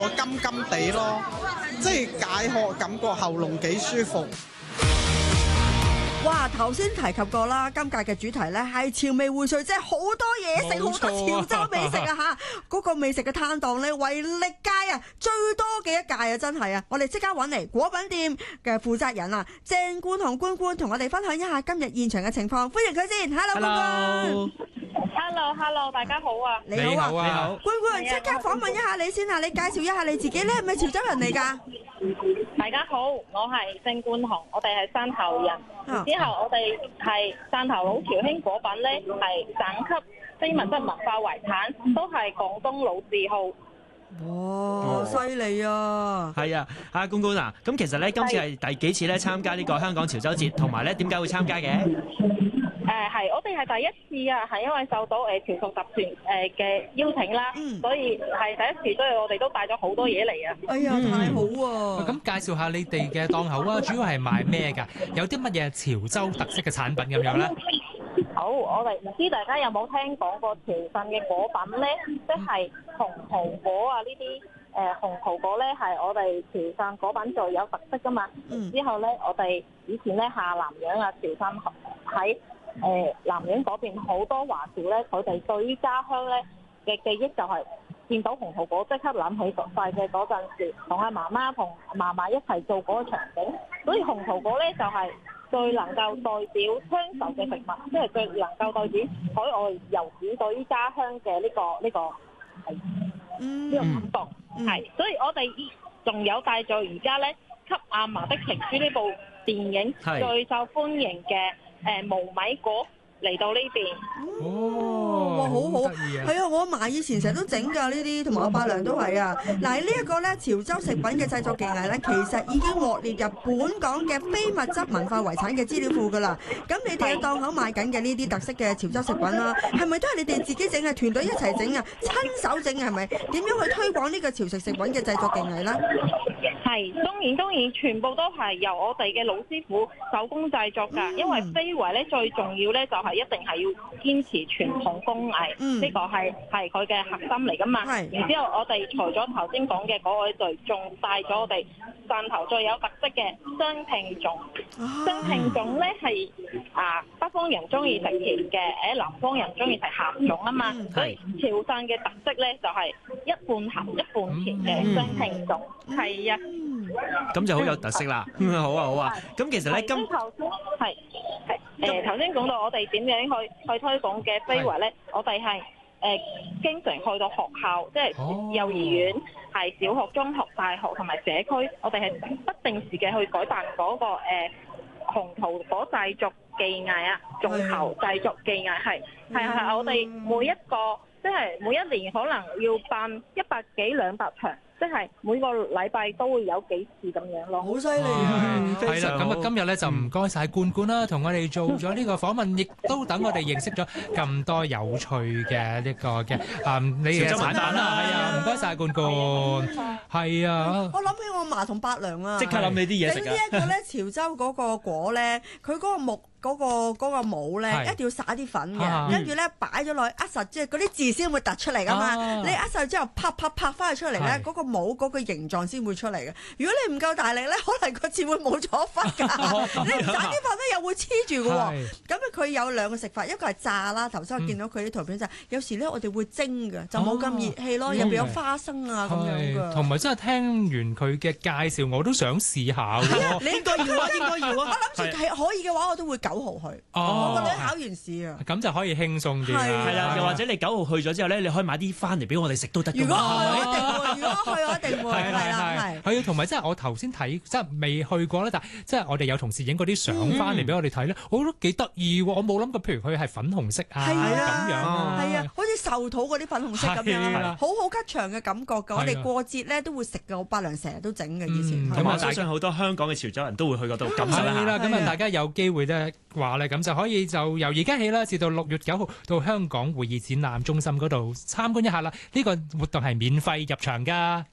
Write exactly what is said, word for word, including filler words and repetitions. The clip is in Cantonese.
我甘甘地咯，即係解渴，感覺喉嚨幾舒服。 哇！頭先提及過啦，今屆嘅主題咧係潮味匯萃，即係好多嘢食，好多潮州美食啊嚇！嗰個美食嘅攤檔咧，為歷屆啊最多嘅一屆啊，真係啊！我哋即刻揾嚟果品店嘅負責人啊，鄭冠雄官官同我哋分享一下今日現場嘅情況，歡迎佢先。Hello， 官官。 Hello，Hello， 大家好啊！ 你好啊，你好，官官，即刻訪問一下你先啊！你介紹一下你自己咧，係咪潮州人嚟㗎？ 大家好，我係鄭冠雄，我哋係汕頭人。 啊、 之後我哋係汕頭老潮興果品咧，係省級非物質文化遺產，都係廣東老字號。 哇，犀利啊！ 係啊，阿官官啊，咁其實咧今次係第幾次咧參加呢個香港潮州節，同埋咧點解會參加嘅？ 誒係、呃，我哋係第一次啊，係因為受到誒潮屬集團誒嘅邀請啦，嗯、所以係第一次，所以我哋都帶咗好多嘢嚟啊！ 哎呀，太好啊！ 咁、嗯、介紹下你哋嘅檔口啊，主要係賣咩㗎？有啲乜嘢潮州特色嘅產品咁樣咧？ 好，我哋唔知大家有冇聽講過潮汕嘅果品咧，即係紅桃果啊呢啲。誒、呃、紅桃果咧係我哋潮汕果品最有特色噶嘛。嗯、之後咧，我哋以前咧下南洋啊，潮汕喺誒南洋嗰邊好多華僑咧，佢哋對於家鄉咧嘅記憶就係見到紅桃果即刻諗起細嘅嗰陣時，同阿媽媽同嫲嫲一齊做嗰個場景。所以紅桃果咧就係、是、最能夠代表鄉愁嘅食物，即係最能夠代表海外遊子對於家鄉嘅呢個呢、這個係呢個感覺。係，所以我哋仲有帶咗而家咧《給阿嫲的情書》呢部電影最受歡迎嘅誒無米果嚟到呢邊。 哦，哇，好好，係啊！我阿嫲以前成日都整㗎呢啲，同埋我伯娘都係啊。嗱，呢一個咧潮州食品嘅製作技藝咧，其實已經獲列入本港嘅非物質文化遺產嘅資料庫㗎啦。咁你哋嘅檔口賣緊嘅呢啲特色嘅潮州食品啦，係咪都係你哋自己整啊？團隊一齊整啊？親手整係咪？點樣去推廣呢個潮食食品嘅製作技藝咧？ 係，當然當然，全部都係由我哋嘅老師傅手工製作㗎。嗯、因為非遺咧最重要咧就係、是、一定係要堅持傳統工藝，呢、嗯、個係係佢嘅核心嚟㗎嘛。是然之後我哋除咗頭先講嘅嗰位隊，仲帶咗我哋汕頭最有特色嘅雙拼粽。雙拼粽咧係啊北方人中意食甜嘅，誒南方人中意食鹹粽啊嘛。嗯、所以潮汕嘅特色咧就係、是、一半鹹一半甜嘅雙拼粽。係啊。 咁就好有特色啦！好啊好啊，咁其實咧今頭先係係誒頭先講到我哋點樣去去推廣嘅非遺咧，我哋係誒經常去到學校，即係幼兒園、係小學、中學、大學同埋社區，我哋係不定時嘅去舉辦嗰個誒紅桃果製作技藝啊，粽頭製作技藝係係係我哋每一個即係每一年可能要辦一百幾兩百場。即係每個禮拜都會有幾次咁樣咯， 好犀利啊！ 係啦，咁啊今日咧就唔該曬冠冠啦，同我哋做咗呢個訪問，亦都等我哋認識咗咁多有趣嘅呢個嘅啊你嘅產品啦，係啊，唔該曬冠冠，係啊， 我諗起我嫲同伯娘啊， 即刻諗起啲嘢食啊！ 整呢一個咧潮州嗰個果咧，佢嗰個木。嗰、那個嗰、那個帽咧，是一定要撒啲粉嘅，跟住咧擺咗落去，一實即係嗰啲字先會突出嚟噶嘛。啊、你一實之後拍拍拍翻佢出嚟咧，嗰是個帽嗰個形狀先會出嚟嘅。如果你唔夠大力咧，可能個字會冇咗忽㗎。你唔撒啲粉咧，又會黐住嘅喎。咁佢是有兩個食法，一個係炸啦。頭先我見到佢啲圖片就係，嗯、有時咧我哋會蒸嘅，就冇咁熱氣咯，入邊、啊、有花生啊咁樣㗎。 同埋真係聽完佢嘅介紹，我都想試下喎。 你應該要啊，應該要啊。我諗住係可以嘅話，我都會九號去。哦，我個女考完試啊， 咁就可以輕鬆啲啦。 係啦，又或者你九號去咗之後咧，你可以買啲翻嚟俾我哋食都得㗎嘛。 如果我一定會，如果去我一定會，係啦，係。 係啊，同埋即係我頭先睇，即係未去過咧，但係即係我哋有同事影嗰啲相翻嚟俾我哋睇咧，我覺得幾得意喎。我冇諗過，譬如佢係粉紅色啊，咁樣啊， 係啊，好似壽桃嗰啲粉紅色咁樣，好好吉祥嘅感覺㗎。我哋過節咧都會食㗎，我伯娘成日都整嘅以前。 咁我相信好多香港嘅潮州人都會去嗰度感受一下。 係啦，咁啊大家有機會咧話咧，咁就可以就由而家起啦，至到六月九號到香港會議展覽中心嗰度參觀一下啦。呢個活動係免費入場㗎。